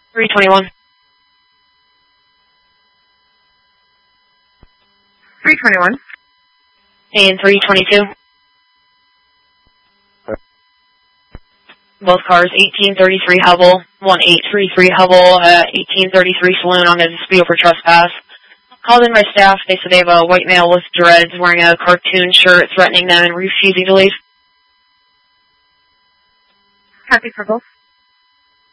321. 321. And 322. Both cars, 1833 Hubble, 1833 Hubble, 1833 Saloon on a dispute for trespass. Called in by staff. They said they have a white male with dreads wearing a cartoon shirt threatening them and refusing to leave. Copy for both.